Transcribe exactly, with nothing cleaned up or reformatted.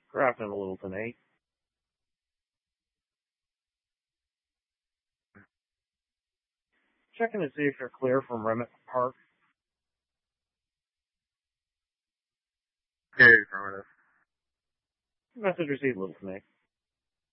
Grafton, Littleton eight. Checking to see if you're clear from Remit Park. Okay, affirmative. Message received, Littleton eight.